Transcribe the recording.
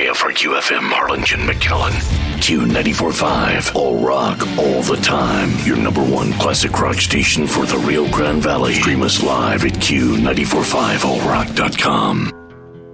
KFRQ-FM Harlingen, McAllen. Q94.5, all rock, all the time. Your number one classic rock station for the Rio Grande Valley. Stream us live at Q945allrock.com.